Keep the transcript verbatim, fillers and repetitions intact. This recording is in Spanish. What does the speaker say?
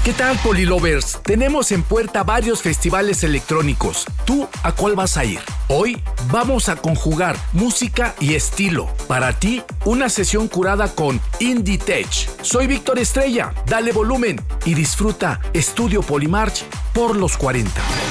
¿Qué tal, Polilovers? Tenemos en puerta varios festivales electrónicos. ¿Tú a cuál vas a ir? Hoy vamos a conjugar música y estilo. Para ti, una sesión curada con Indie Tech. Soy Víctor Estrella. Dale volumen y disfruta Estudio Polymarch por los cuarenta.